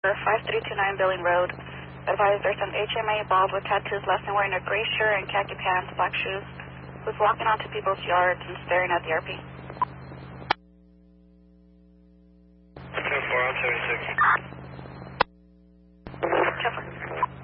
5329 Billing Road. Advised there's an HMA bald with tattoos, last name wearing a gray shirt and khaki pants, black shoes, who's walking onto people's yards and staring at the RP. 10-4 on 76.